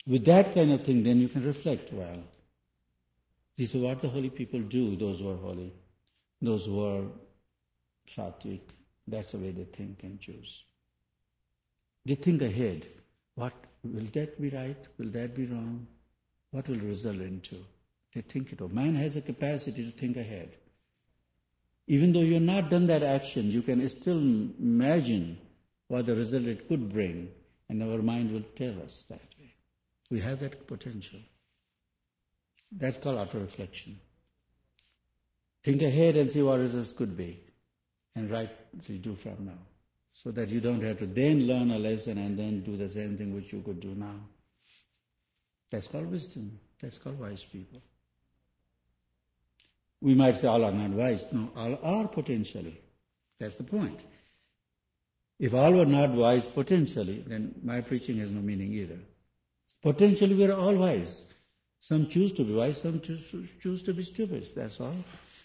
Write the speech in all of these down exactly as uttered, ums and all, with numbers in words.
With that kind of thing, then you can reflect well. This is what the holy people do, those who are holy, those who are sattvic. That's the way they think and choose. They think ahead. What will that be right? Will that be wrong? What will result into? They think it over. Man has a capacity to think ahead. Even though you have not done that action, you can still imagine what the result it could bring, and our mind will tell us that way. We have that potential. That's called auto-reflection. Think ahead and see what results could be, and rightly do from now, so that you don't have to then learn a lesson and then do the same thing which you could do now. That's called wisdom. That's called wise people. We might say all are not wise. No, all are potentially. That's the point. If all were not wise potentially, then my preaching has no meaning either. Potentially we are all wise. Some choose to be wise, some choose, choose to be stupid. That's all.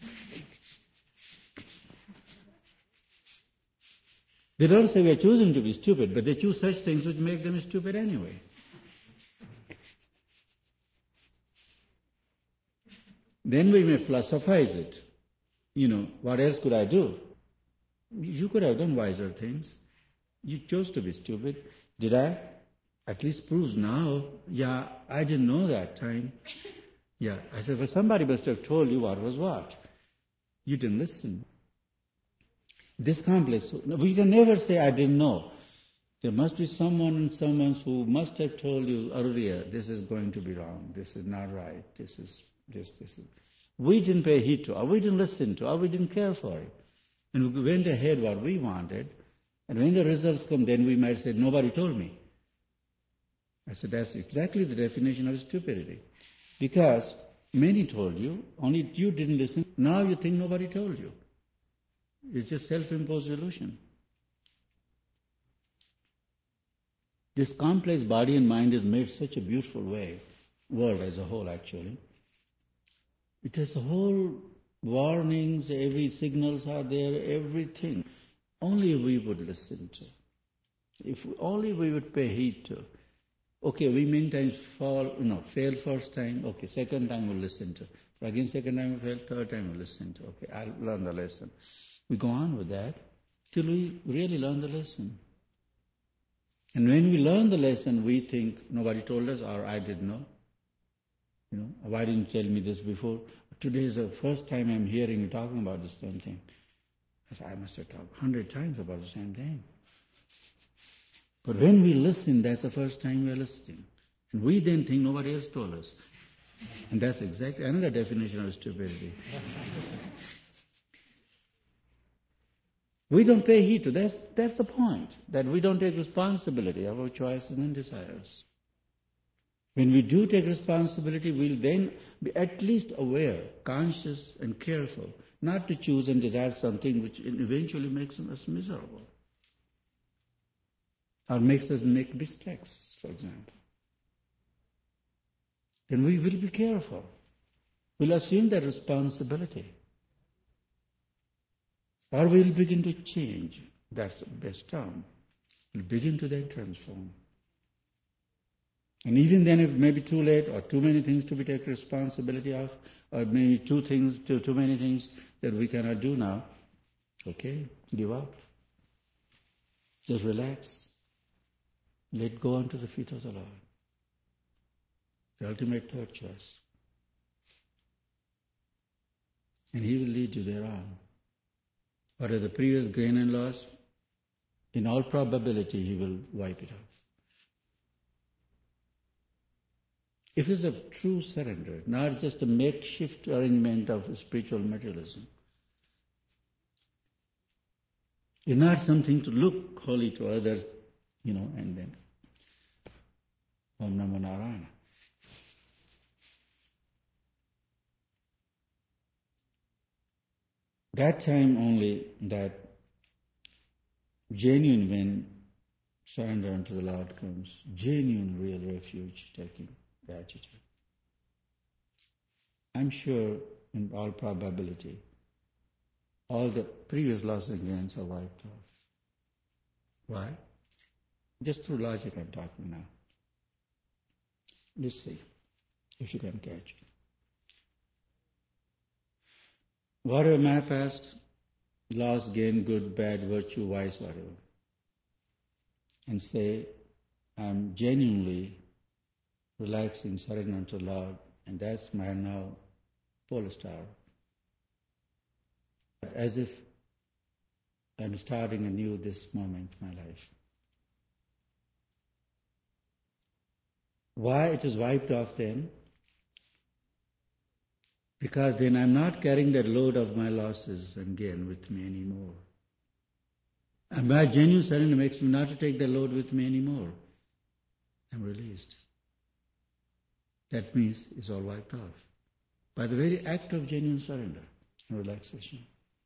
They don't say we are choosing to be stupid, but they choose such things which make them stupid anyway. Then we may philosophize it. You know, what else could I do? You could have done wiser things. You chose to be stupid. Did I? At least proves now. Yeah, I didn't know that time. Yeah, I said, well, somebody must have told you what was what. You didn't listen. This complex, we can never say, I didn't know. There must be someone and someone who must have told you earlier, this is going to be wrong, this is not right, this is this, this is. We didn't pay heed to, or we didn't listen to, or we didn't care for it. And we went ahead what we wanted, and when the results come, then we might say, nobody told me. I said, that's exactly the definition of stupidity. Because many told you, only you didn't listen. Now you think nobody told you. It's just self-imposed illusion. This complex body and mind is made such a beautiful way, world as a whole actually. It has a whole warnings, every signals are there, everything. Only we would listen to. If only we would pay heed to. Okay, we many times fall, you know, fail first time, okay, second time we'll listen to. Again, second time we fail, third time we'll listen to. Okay, I'll learn the lesson. We go on with that till we really learn the lesson. And when we learn the lesson, we think nobody told us, or I didn't know. You know, why didn't you tell me this before? Today is the first time I'm hearing you talking about the same thing. I said, I must have talked a hundred times about the same thing. But when we listen, that's the first time we are listening. And we then think nobody else told us. And that's exactly another definition of stupidity. We don't pay heed to that's that's the point, that we don't take responsibility of our choices and desires. When we do take responsibility, we'll then be at least aware, conscious and careful, not to choose and desire something which eventually makes us miserable. Or makes us make mistakes, for example. Then we will be careful. We'll assume that responsibility. Or we'll begin to change. That's the best term. We'll begin to then transform. And even then, if it may be too late, or too many things to be taken responsibility of, or maybe two things, too, too many things that we cannot do now, okay, give up. Just relax. Let go onto the feet of the Lord. The ultimate third choice. And He will lead you thereon. What are the previous gain and loss? In all probability, He will wipe it off. If it's a true surrender, not just a makeshift arrangement of spiritual materialism. It's not something to look holy to others, you know, and then Om Namo Narayana. That time only that genuine when surrender unto the Lord comes, genuine real refuge taking the attitude. I'm sure in all probability all the previous losses and gains are wiped off. Why? Just through logic I'm talking now. Let's see if you can catch. Whatever my past, loss, gain, good, bad, virtue, vice, whatever. And say, I'm genuinely relaxing, surrendering to Lord, and that's my now pole star. As if I'm starting anew this moment in my life. Why it is wiped off then? Because then I'm not carrying that load of my losses and gain with me anymore. And my genuine surrender makes me not to take the load with me anymore. I'm released. That means it's all wiped off. By the very act of genuine surrender and relaxation.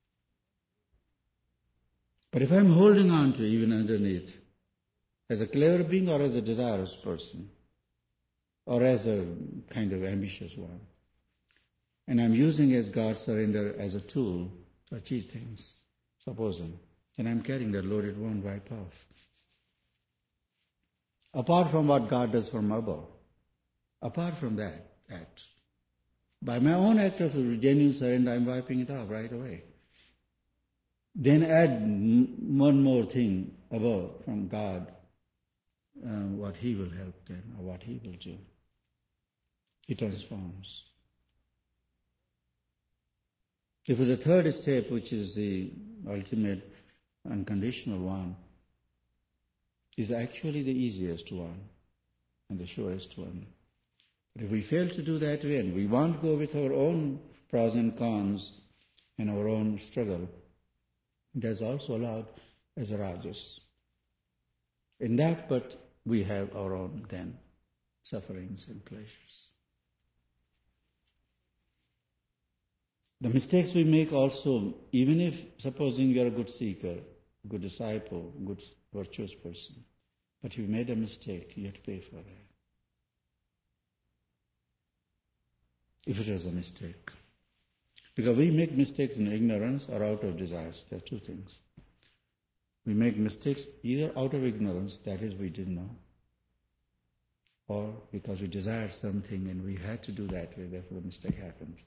But if I'm holding on to even underneath, as a clever being or as a desirous person, or as a kind of ambitious one, and I'm using as God's surrender as a tool to achieve things, supposing, and I'm carrying that load, it won't wipe off. Apart from what God does from above, apart from that act, by my own act of genuine surrender, I'm wiping it off right away. Then add one more thing above from God, uh, what He will help then, or what He will do. He transforms. If the third step, which is the ultimate unconditional one, is actually the easiest one and the surest one. But if we fail to do that then, we won't go with our own pros and cons and our own struggle. That is also allowed as a rajas. In that, but we have our own then sufferings and pleasures. The mistakes we make also, even if supposing you are a good seeker, good disciple, good virtuous person, but you made a mistake, you have to pay for it. If it was a mistake. Because we make mistakes in ignorance or out of desires. There are two things. We make mistakes either out of ignorance, that is we didn't know, or because we desired something and we had to do that way, therefore the mistake happened.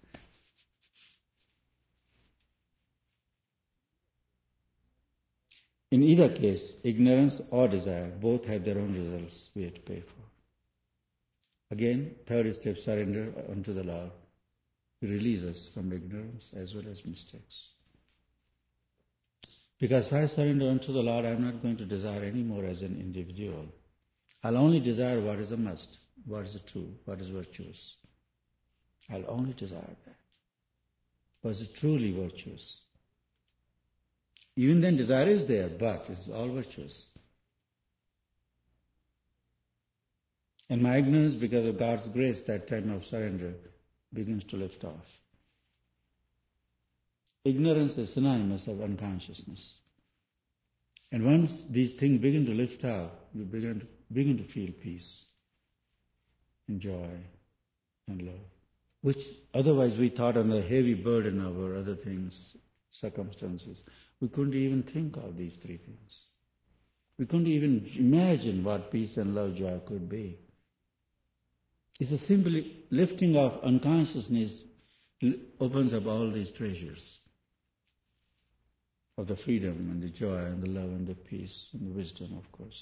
In either case, ignorance or desire, both have their own results we have to pay for. Again, third step, surrender unto the Lord. He releases us from ignorance as well as mistakes. Because if I surrender unto the Lord, I'm not going to desire any more as an individual. I'll only desire what is a must, what is a true, what is virtuous. I'll only desire that. What is truly virtuous. Even then desire is there, but it's all virtuous. And my ignorance, because of God's grace, that time of surrender begins to lift off. Ignorance is synonymous of unconsciousness. And once these things begin to lift off, you begin to, begin to feel peace and joy and love, which otherwise we thought on the heavy burden of our other things, circumstances. We couldn't even think of these three things. We couldn't even imagine what peace and love, joy could be. It's a simple lifting of unconsciousness opens up all these treasures of the freedom and the joy and the love and the peace and the wisdom, of course.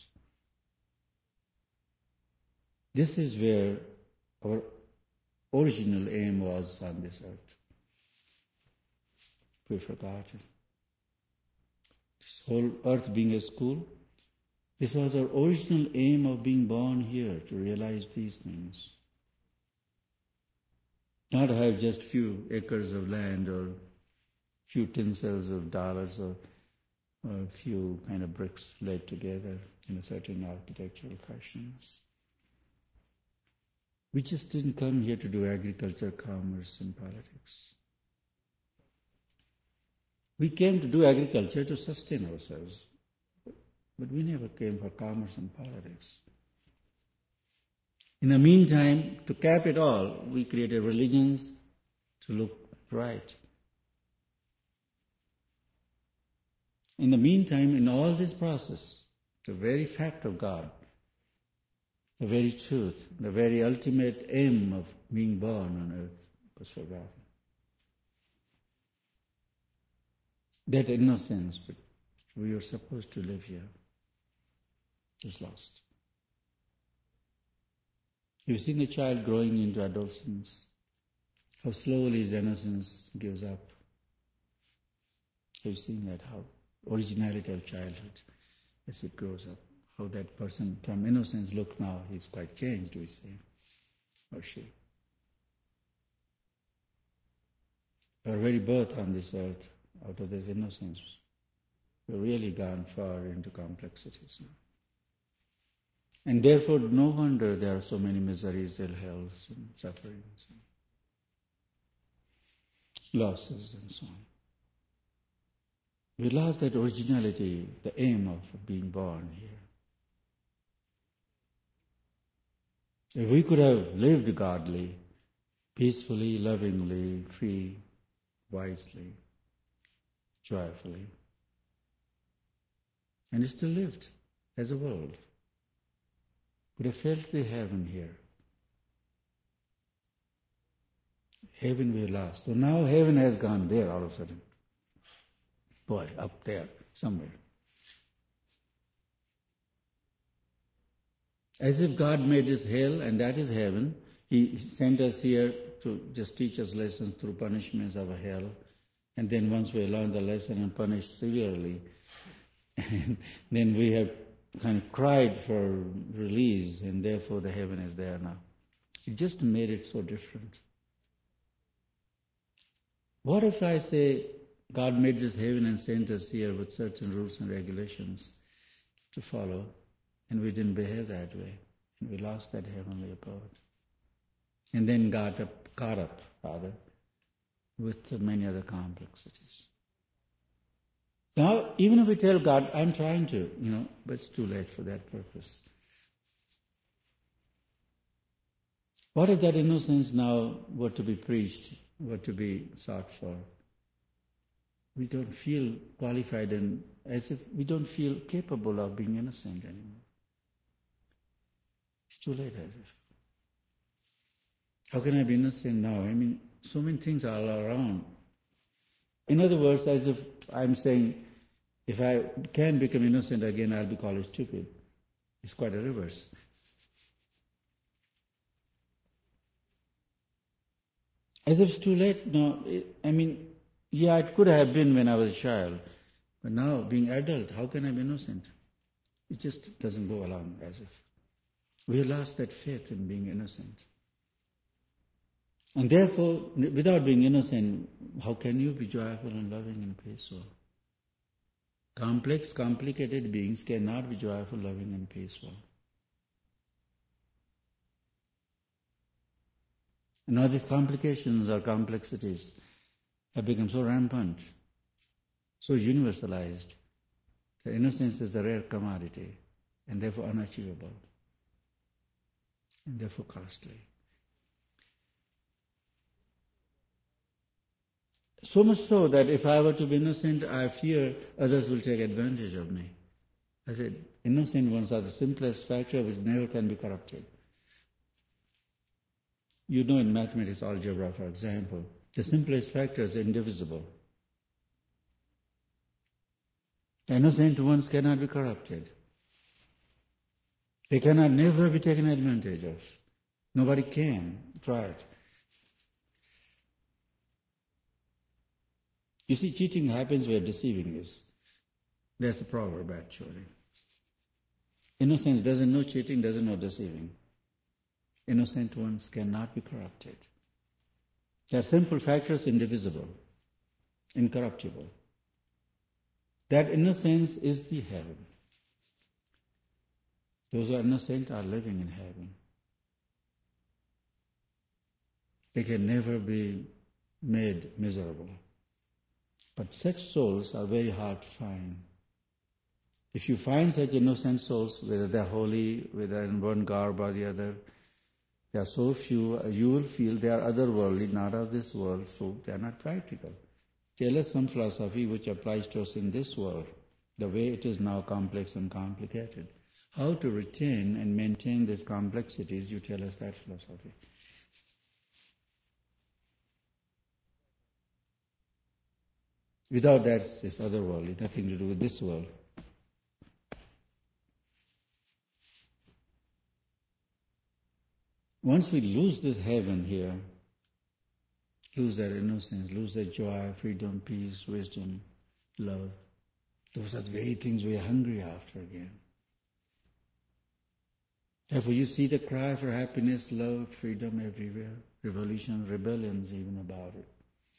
This is where our original aim was on this earth. We forgot it. This whole earth being a school, this was our original aim of being born here, to realize these things. Not to have just few acres of land or few tinsels of dollars or, or a few kind of bricks laid together in a certain architectural fashions. We just didn't come here to do agriculture, commerce, and politics. We came to do agriculture to sustain ourselves, but we never came for commerce and politics. In the meantime, to cap it all, we created religions to look right. In the meantime, in all this process, the very fact of God, The very truth, the very ultimate aim of being born on earth was forgotten. That innocence which we were supposed to live here is lost. You've seen a child growing into adolescence, how slowly his innocence gives up. You've seen that, how originality of childhood as it grows up, how that person from innocence, look now, he's quite changed, we say, or she. Our very birth on this earth, out of this innocence, we've really gone far into complexities now. And therefore, no wonder there are so many miseries, ill healths, and sufferings, and losses, and so on. We lost that originality, the aim of being born here. If we could have lived godly, peacefully, lovingly, free, wisely, joyfully, and still lived as a world, would have felt the heaven here. Heaven we lost. So now heaven has gone there all of a sudden. Boy, up there, somewhere. As if God made this hell and that is heaven. He sent us here to just teach us lessons through punishments of a hell. And then once we learn the lesson and punished severely, and then we have kind of cried for release, and therefore the heaven is there now. It just made it so different. What if I say God made this heaven and sent us here with certain rules and regulations to follow, and we didn't behave that way, and we lost that heavenly abode, and then got up, caught up, rather, with many other complexities. Now, even if we tell God, I'm trying to, you know, but it's too late for that purpose. What if that innocence now were to be preached, were to be sought for? We don't feel qualified, and as if we don't feel capable of being innocent anymore. It's too late, as if. How can I be innocent now? I mean, so many things are all around. In other words, as if I'm saying, if I can become innocent again, I'll be called stupid. It's quite a reverse. As if it's too late. No, I mean, yeah, it could have been when I was a child. But now, being adult, how can I be innocent? It just doesn't go along as if. We lost that faith in being innocent. And therefore, without being innocent, how can you be joyful and loving and peaceful? Complex, complicated beings cannot be joyful, loving and peaceful. And now these complications or complexities have become so rampant, so universalized, that innocence is a rare commodity and therefore unachievable and therefore costly. So much so that if I were to be innocent, I fear others will take advantage of me. I said, innocent ones are the simplest factor which never can be corrupted. You know in mathematics, algebra, for example, the simplest factor is indivisible. Innocent ones cannot be corrupted. They cannot never be taken advantage of. Nobody can try it. You see, cheating happens where deceiving is. That's a proverb, actually. Innocence doesn't know cheating, doesn't know deceiving. Innocent ones cannot be corrupted. They are simple factors, indivisible, incorruptible. That innocence is the heaven. Those who are innocent are living in heaven. They can never be made miserable. But such souls are very hard to find. If you find such innocent souls, whether they're holy, whether in one garb or the other, there are so few, you will feel they are otherworldly, not of this world, so they are not practical. Tell us some philosophy which applies to us in this world, the way it is now complex and complicated. how to retain and maintain these complexities, you tell us that philosophy. Without that, this other world, it's nothing to do with this world. Once we lose this heaven here, lose that innocence, lose that joy, freedom, peace, wisdom, love, those are the very things we are hungry after again. Therefore you see the cry for happiness, love, freedom everywhere, revolution, rebellions even about it.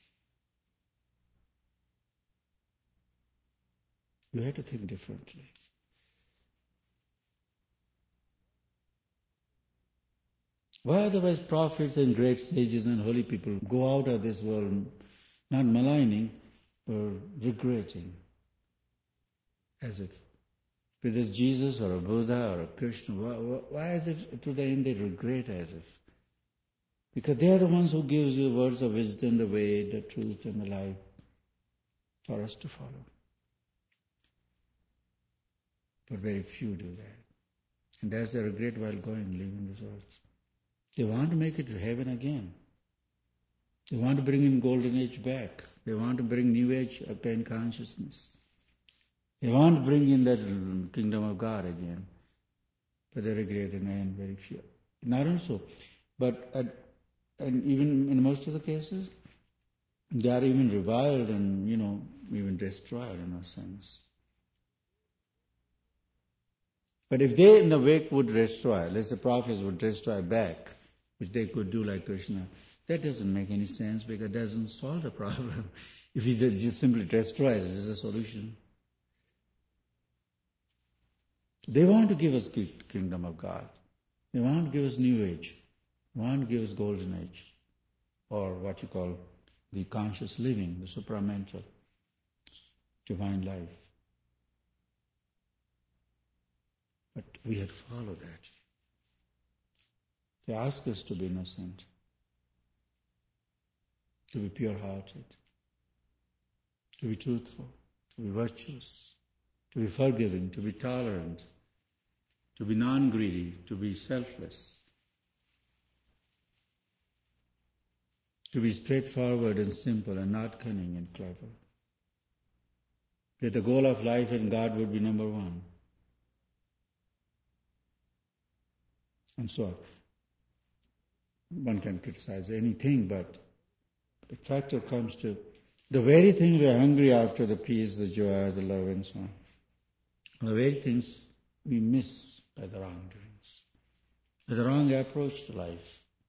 You have to think differently. Why otherwise prophets and great sages and holy people go out of this world not maligning or regretting, as if if it is Jesus or a Buddha or a Krishna, why, why is it to the end they regret as if? Because they are the ones who gives you words of wisdom, the way, the truth and the life for us to follow. But very few do that. And that's the regret while going, leaving this earth. They want to make it to heaven again. They want to bring in golden age back. They want to bring new age pain consciousness. They want to bring in that kingdom of God again. But they regret in the end very few. Not only so, but at, and even in most of the cases, they are even reviled and, you know, even destroyed in a sense. But if they in the wake would destroy, let's say prophets would destroy back, which they could do like Krishna, that doesn't make any sense because it doesn't solve the problem. If he just simply destroys, this is a solution. They want to give us kingdom of God. They want to give us new age. They want to give us golden age. Or what you call the conscious living, the supramental, divine life. But we have to follow that. They ask us to be innocent, to be pure-hearted, to be truthful, to be virtuous, to be forgiving, to be tolerant, to be non-greedy, to be selfless, to be straightforward and simple and not cunning and clever. That the goal of life and God would be number one. And so on. One can criticize anything, but the factor comes to the very thing we are hungry after, the peace, the joy, the love and so on, the very things we miss by the wrongdoings, by the wrong approach to life.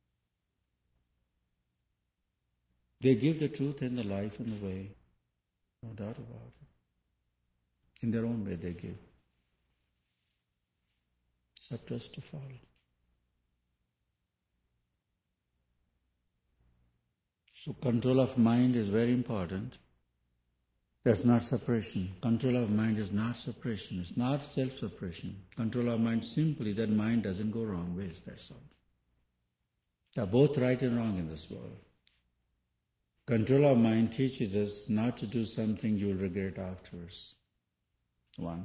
They give the truth and the life and the way, no doubt about it. In their own way they give. It's up to us to follow. So control of mind is very important. That's not suppression. Control of mind is not suppression. It's not self-suppression. Control of mind simply that mind doesn't go wrong ways, that's all. They are both right and wrong in this world. Control of mind teaches us not to do something you will regret afterwards. One.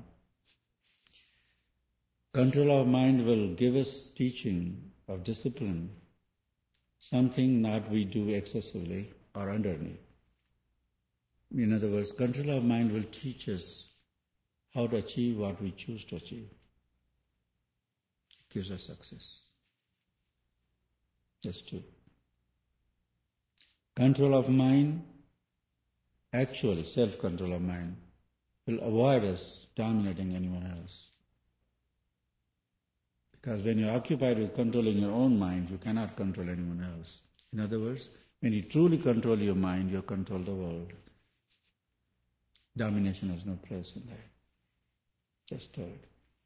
Control of mind will give us teaching of discipline, something not we do excessively or underneath. In other words, control of mind will teach us how to achieve what we choose to achieve. It gives us success. That's two. Control of mind, actually self-control of mind, will avoid us dominating anyone else. Because when you're occupied with controlling your own mind, you cannot control anyone else. In other words, when you truly control your mind, you control the world. Domination has no place in that. Just third.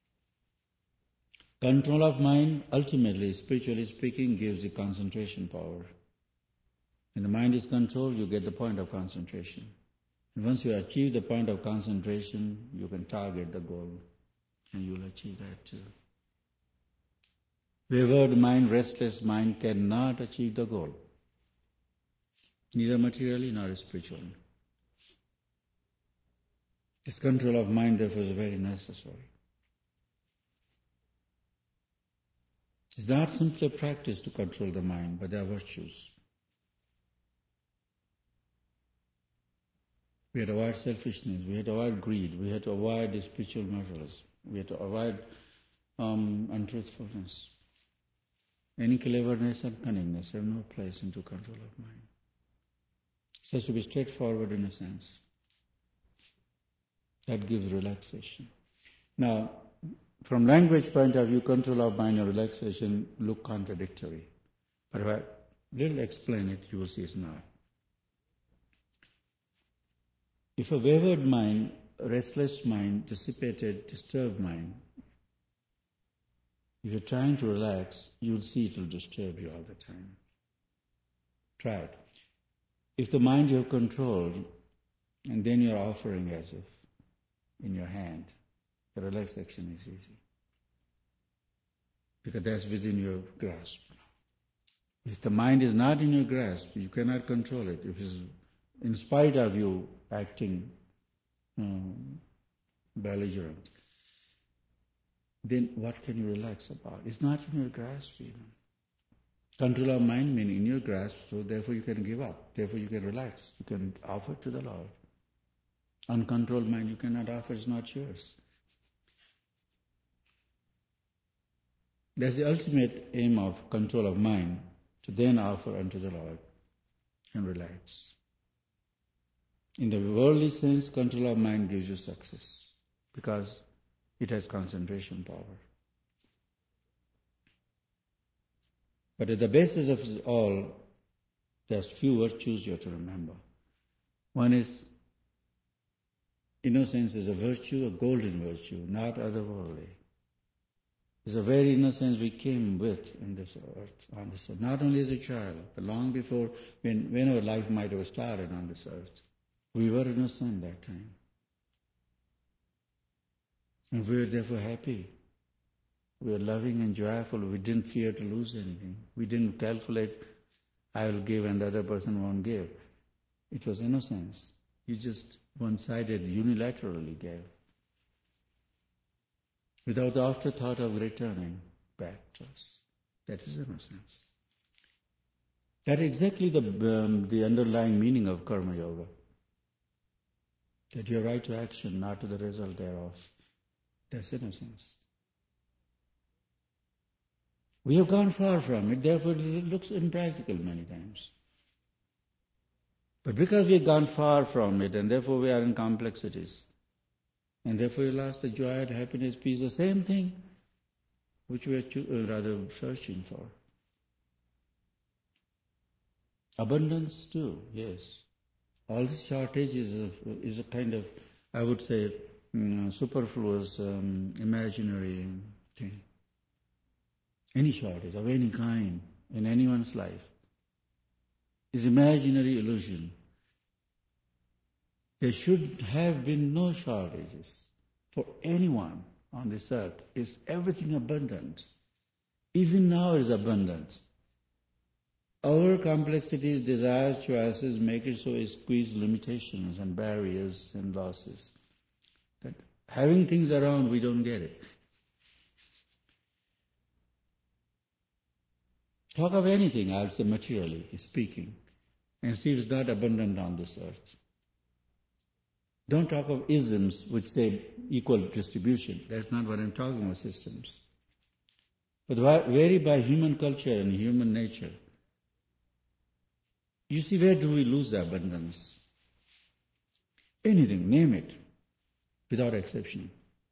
Control of mind, ultimately, spiritually speaking, gives you concentration power. When the mind is controlled, you get the point of concentration. And once you achieve the point of concentration, you can target the goal, and you will achieve that too. Wayward mind, restless mind cannot achieve the goal, neither materially nor spiritually. This control of mind, therefore, is very necessary. It's not simply a practice to control the mind, but there are virtues. We had to avoid selfishness, we had to avoid greed, we had to avoid the spiritual materialism, we had to avoid um, untruthfulness. Any cleverness and cunningness have no place into control of mind. So it has to be straightforward in a sense. That gives relaxation. Now, from language point of view, control of mind and relaxation look contradictory. But if I little explain it, you will see it's not. If a wayward mind, restless mind, dissipated, disturbed mind, if you're trying to relax, you'll see it will disturb you all the time. Try it. If the mind you have controlled, and then you're offering as if in your hand, the relaxation is easy. Because that's within your grasp. If the mind is not in your grasp, you cannot control it. If it's in spite of you acting um, belligerent, then what can you relax about? It's not in your grasp even. Control of mind means in your grasp, so therefore you can give up. Therefore you can relax. You can offer to the Lord. Uncontrolled mind you cannot offer, it's not yours. That's the ultimate aim of control of mind, to then offer unto the Lord and relax. In the worldly sense, control of mind gives you success because it has concentration power. But at the basis of it all, there's few virtues you have to remember. One is, innocence is a virtue, a golden virtue, not otherworldly. It's a very innocence we came with in this earth, on this earth. Not only as a child, but long before, when, when our life might have started on this earth. We were innocent that time. And we were therefore happy. We were loving and joyful. We didn't fear to lose anything. We didn't calculate, I will give and the other person won't give. It was innocence. You just one-sided, unilaterally gave. Without the afterthought of returning back to us. That is innocence. That is exactly the, um, the underlying meaning of karma yoga. That you are right to action, not to the result thereof. That's innocence. We have gone far from it, therefore it looks impractical many times. But because we have gone far from it, and therefore we are in complexities, and therefore we lost the joy and happiness, peace, the same thing which we are cho- rather searching for. Abundance too, yes. All these shortages is a kind of, I would say, um, superfluous, um, imaginary thing. Any shortage of any kind in anyone's life is imaginary illusion. There should have been no shortages for anyone on this earth. Is everything abundant? Even now is abundant. Our complexities, desires, choices make it so we squeeze limitations and barriers and losses. That having things around, we don't get it. Talk of anything, I'll say materially speaking, and see if it's not abundant on this earth. Don't talk of isms which say equal distribution. That's not what I'm talking about, systems. But vary by human culture and human nature. You see, where do we lose the abundance? Anything, name it, without exception.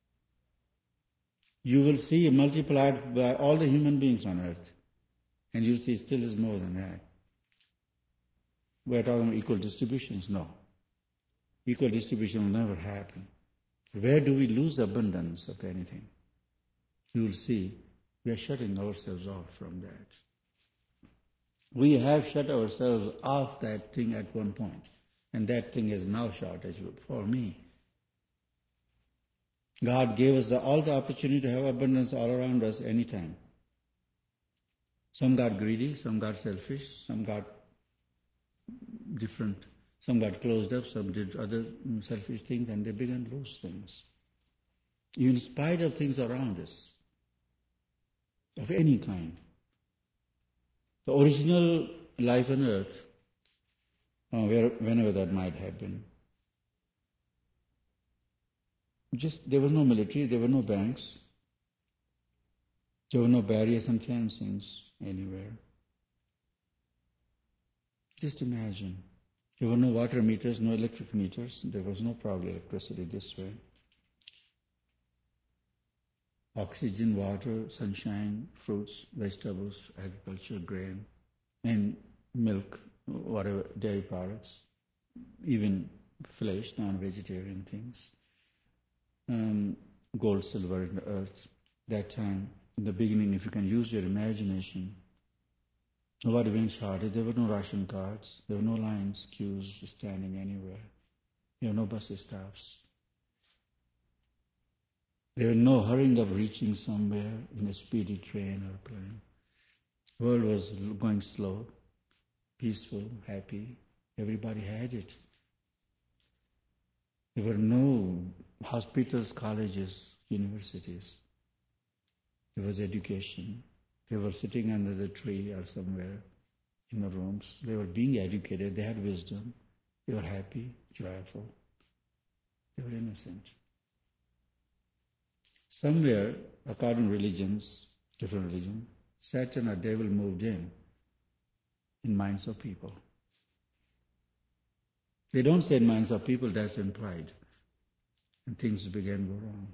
You will see multiplied by all the human beings on earth, and you'll see still is more than that. We're talking about equal distributions? No. Equal distribution will never happen. Where do we lose abundance of anything? You will see we are shutting ourselves off from that. We have shut ourselves off that thing at one point, and that thing is now shortage for me. God gave us the, all the opportunity to have abundance all around us anytime. Some got greedy, some got selfish, some got different, some got closed up, some did other selfish things, and they began to lose things. In spite of things around us. of any kind. The original life on earth, uh, where, whenever that might have been, just there was no military, there were no banks, there were no barriers and fencings anywhere. Just imagine. There were no water meters, no electric meters. There was no probably electricity this way. Oxygen, water, sunshine, fruits, vegetables, agriculture, grain, and milk, whatever, dairy products, even flesh, non-vegetarian things. Um, gold, silver in the earth. That time, in the beginning, if you can use your imagination, nobody went shortage. There were no ration cards. There were no lines, queues, standing anywhere. There were no bus stops. There was no hurrying of reaching somewhere in a speedy train or plane. The world was going slow, peaceful, happy. Everybody had it. There were no hospitals, colleges, universities. There was education. They were sitting under the tree or somewhere in the rooms. They were being educated. They had wisdom. They were happy, joyful. They were innocent. Somewhere, according to religions, different religion, Satan or devil moved in, in minds of people. They don't say in minds of people, that's in pride. And things began to go wrong.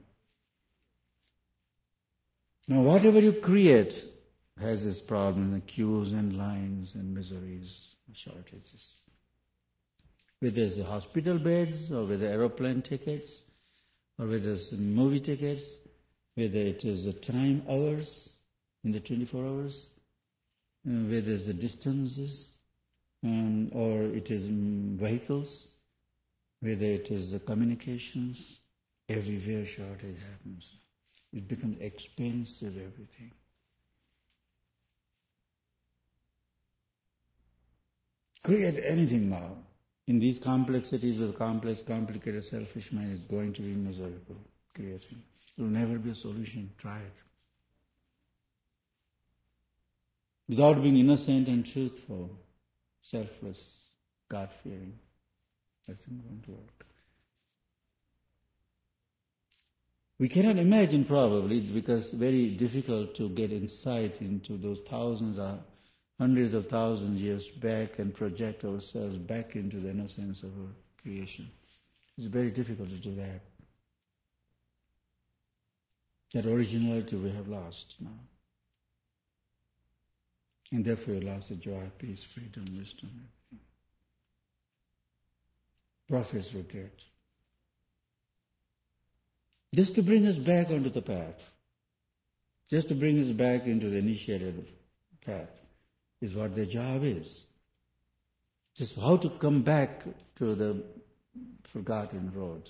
Now, whatever you create has this problem, the queues and lines and miseries and shortages. Whether it's the hospital beds or whether aeroplane tickets or whether it's movie tickets, whether it is the time hours in the twenty-four hours, uh, whether it's the distances, um, or it is um, vehicles, whether it is the communications, everywhere shortage happens. It becomes expensive, everything. Create anything now. In these complexities with complex, complicated, selfish mind is going to be miserable creating. It will never be a solution. Try it. Without being innocent and truthful, selfless, God-fearing, that's not going to work. We cannot imagine probably, because it's very difficult to get insight into those thousands or hundreds of thousands of years back and project ourselves back into the innocence of our creation. It's very difficult to do that. That originality we have lost now. And therefore we lost the joy, peace, freedom, wisdom, everything. Prophets regret. Just to bring us back onto the path. Just to bring us back into the initiated path is what their job is. Just how to come back to the forgotten road.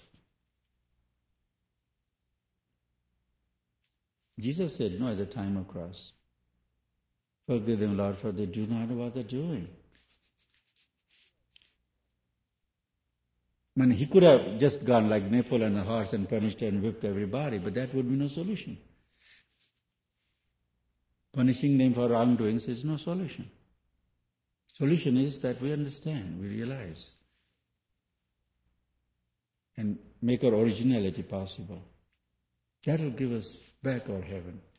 Jesus said, no, at the time of cross, forgive them, Lord, for they do not know what they're doing. I mean, he could have just gone like Napoleon on a horse and punished and whipped everybody, but that would be no solution. Punishing them for wrongdoings is no solution. Solution is that we understand, we realize, and make our originality possible. That will give us back our heaven.